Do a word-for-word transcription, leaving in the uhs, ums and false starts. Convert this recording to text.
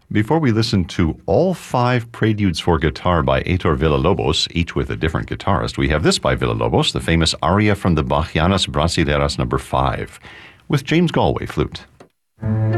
Before we listen to all five preludes for guitar by Heitor Villa-Lobos, each with a different guitarist, we have this by Villa-Lobos, the famous aria from the Bachianas Brasileiras number five, with James Galway flute.